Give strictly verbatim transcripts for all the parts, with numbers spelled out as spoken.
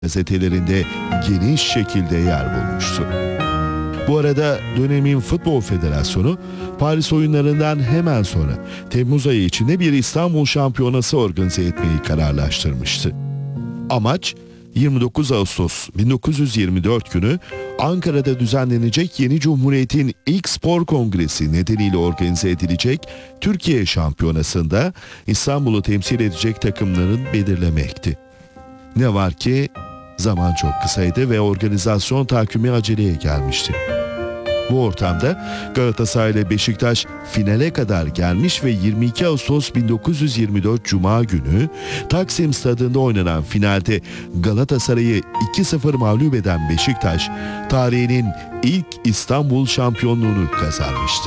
gazetelerinde geniş şekilde yer bulmuştu. Bu arada dönemin Futbol Federasyonu Paris oyunlarından hemen sonra Temmuz ayı içinde bir İstanbul Şampiyonası organize etmeyi kararlaştırmıştı. Amaç yirmi dokuz Ağustos bin dokuz yüz yirmi dört günü Ankara'da düzenlenecek yeni Cumhuriyet'in ilk spor kongresi nedeniyle organize edilecek Türkiye Şampiyonası'nda İstanbul'u temsil edecek takımların belirlemekti. Ne var ki zaman çok kısaydı ve organizasyon takvimi aceleye gelmişti. Bu ortamda Galatasaray ile Beşiktaş finale kadar gelmiş ve yirmi iki Ağustos bin dokuz yüz yirmi dört Cuma günü Taksim Stadı'nda oynanan finalde Galatasaray'ı iki sıfır mağlup eden Beşiktaş, tarihinin ilk İstanbul şampiyonluğunu kazanmıştı.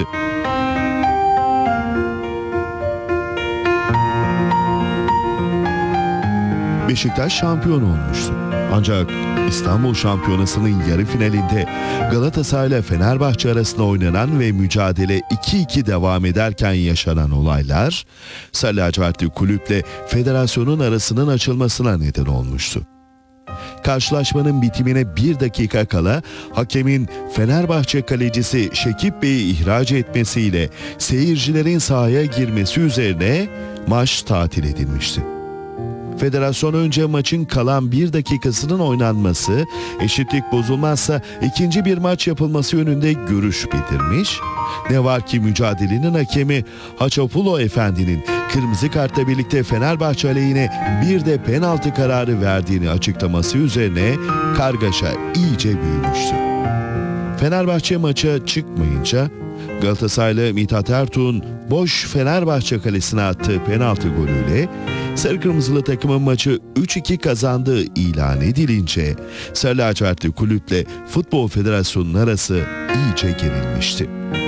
Beşiktaş şampiyon olmuştu. Ancak İstanbul Şampiyonası'nın yarı finalinde Galatasaray ile Fenerbahçe arasında oynanan ve mücadele iki iki devam ederken yaşanan olaylar, Sarı Lacivertli kulüple federasyonun arasının açılmasına neden olmuştu. Karşılaşmanın bitimine bir dakika kala hakemin Fenerbahçe kalecisi Şekip Bey'i ihraç etmesiyle seyircilerin sahaya girmesi üzerine maç tatil edilmişti. Federasyon önce maçın kalan bir dakikasının oynanması, eşitlik bozulmazsa ikinci bir maç yapılması yönünde görüş bildirmiş. Ne var ki mücadelenin hakemi Haçapulo Efendi'nin kırmızı kartla birlikte Fenerbahçe aleyhine bir de penaltı kararı verdiğini açıklaması üzerine kargaşa iyice büyümüştü. Fenerbahçe maça çıkmayınca Galatasaraylı Mithat Ertuğ'un boş Fenerbahçe kalesine attığı penaltı golüyle Sarı Kırmızılı takımın maçı üç iki kazandığı ilan edilince Sarı Lacivertli kulüple Futbol Federasyonu'nun arası iyice gerilmişti.